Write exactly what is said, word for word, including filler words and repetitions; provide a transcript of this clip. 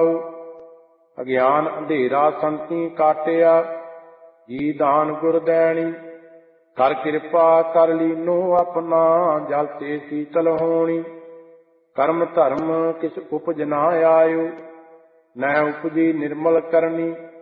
ਰਹਾਉ। ਅਗਿਆਨ ਅੰਧੇਰਾ ਸੰਤੀ ਕਾਟਿਆ, ਜੀ ਦਾਨ ਗੁਰ ਦੈਣੀ। ਕਰ ਕਿਰਪਾ ਕਰ ਲੀਨੋ ਆਪਣਾ, ਜਲ ਤੇ ਸੀਤਲ ਹੋਣੀ। ਕਰਮ ਧਰਮ ਕਿਸ ਉਪਜ ਨਾ ਆਇਓ, ਨਹਿ ਉਪਜੀ ਨਿਰਮਲ ਕਰਨੀ।